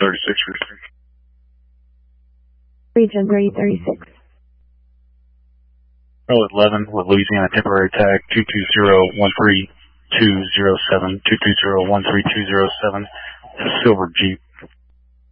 3036 Rooster. Region 3036. Roll 11 with Louisiana temporary tag 22013207, 22013207, Silver Jeep.